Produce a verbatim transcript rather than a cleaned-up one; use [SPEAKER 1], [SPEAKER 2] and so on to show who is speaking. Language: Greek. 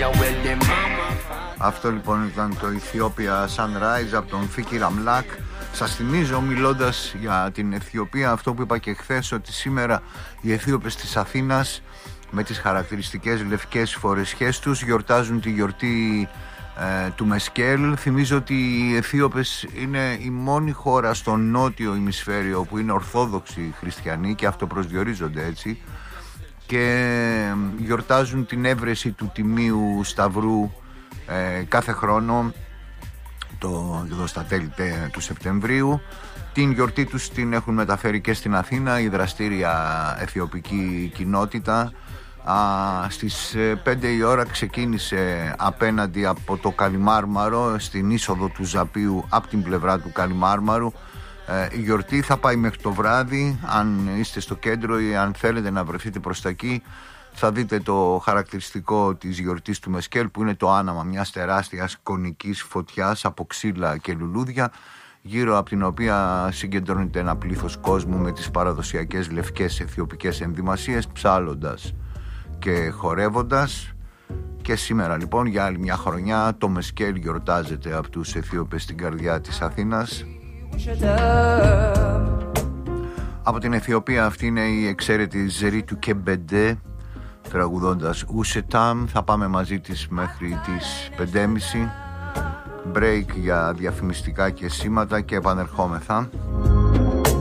[SPEAKER 1] Αυτό λοιπόν ήταν το Ethiopia Sunrise από τον Φίκη Ραμλάκ. Σας θυμίζω, μιλώντας για την Αιθιοπία, αυτό που είπα και χθες, ότι σήμερα οι Αιθίωπες της Αθήνας με τις χαρακτηριστικές λευκές φορεσιές τους γιορτάζουν τη γιορτή ε, του Μεσκέλ. Θυμίζω ότι οι Αιθίωπες είναι η μόνη χώρα στο νότιο ημισφαίριο που είναι ορθόδοξοι χριστιανοί και αυτοπροσδιορίζονται έτσι, και γιορτάζουν την έβρεση του Τιμίου Σταυρού ε, κάθε χρόνο το, εδώ στα τέλη του Σεπτεμβρίου. Την γιορτή τους την έχουν μεταφέρει και στην Αθήνα η δραστήρια αιθιοπική κοινότητα. Α, στις πέντε η ώρα ξεκίνησε απέναντι από το Καλιμάρμαρο, στην είσοδο του Ζαπίου από την πλευρά του Καλιμάρμαρου. Ε, η γιορτή θα πάει μέχρι το βράδυ. Αν είστε στο κέντρο ή αν θέλετε να βρεθείτε προς τα εκεί, θα δείτε το χαρακτηριστικό της γιορτής του Μεσκέλ, που είναι το άναμα μιας τεράστιας κονικής φωτιάς από ξύλα και λουλούδια, γύρω από την οποία συγκεντρώνεται ένα πλήθος κόσμου με τις παραδοσιακές λευκές αιθιοπικές ενδυμασίες, ψάλλοντας και χορεύοντας. Και σήμερα λοιπόν για άλλη μια χρονιά το Μεσκέλ γιορτάζεται από τους Αιθίωπες στην καρδιά της Αθήνας. Από την Αιθιοπία αυτή είναι η εξαίρετη Ζερή του Κεμπεντέ, τραγουδώντας Ουσετάμ. Θα πάμε μαζί της μέχρι τις πέντε και μισή. Break για διαφημιστικά και σήματα και επανερχόμεθα.